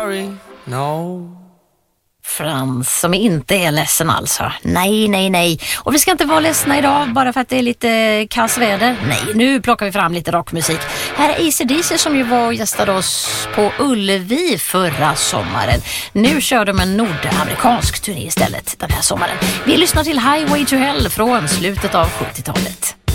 sorry, no. Frans som inte är ledsen alltså. Nej. Och vi ska inte vara ledsna idag bara för att det är lite kassväder. Nej, nu plockar vi fram lite rockmusik. Här är AC/DC som ju var och gästade oss på Ullevi förra sommaren. Nu kör de en nordamerikansk turné istället den här sommaren. Vi lyssnar till Highway to Hell från slutet av 70-talet.